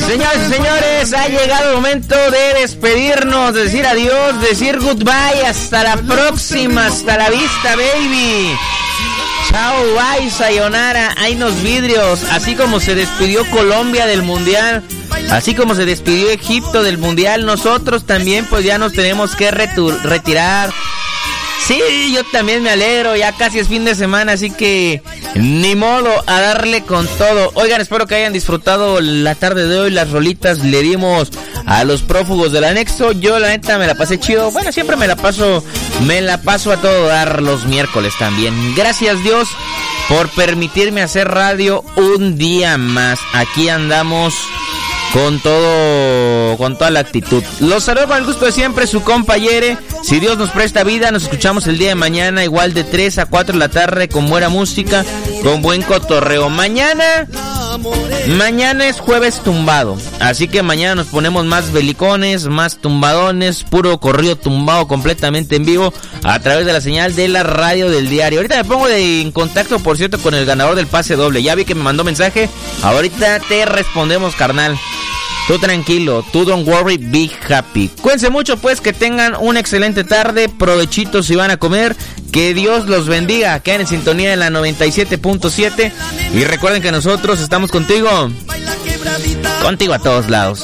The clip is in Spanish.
Señores y señores, ha llegado el momento de despedirnos, de decir adiós, de decir goodbye, hasta la próxima, hasta la vista, baby. Chao, bye, sayonara, hay unos vidrios, así como se despidió Colombia del Mundial, así como se despidió Egipto del Mundial, nosotros también pues ya nos tenemos que retirar. Sí, yo también me alegro, ya casi es fin de semana, así que ni modo, a darle con todo. Oigan, espero que hayan disfrutado la tarde de hoy, las rolitas le dimos a los prófugos del anexo. Yo la neta me la pasé chido, bueno, siempre me la paso a todo dar los miércoles también. Gracias Dios por permitirme hacer radio un día más. Aquí andamos con toda la actitud. Los saludo con el gusto de siempre, su compa Yere. Si Dios nos presta vida, nos escuchamos el día de mañana, igual de 3 a 4 de la tarde, con buena música, con buen cotorreo. Mañana es jueves tumbado, así que mañana nos ponemos más belicones, más tumbadones, puro corrido tumbado completamente en vivo a través de la señal de la radio del diario. Ahorita me pongo en contacto, por cierto, con el ganador del pase doble. Ya vi que me mandó mensaje, ahorita te respondemos, carnal. Tú tranquilo, tú don't worry, be happy. Cuídense mucho pues, que tengan una excelente tarde, provechitos si van a comer, que Dios los bendiga, queden en sintonía de la 97.7 y recuerden que nosotros estamos contigo a todos lados.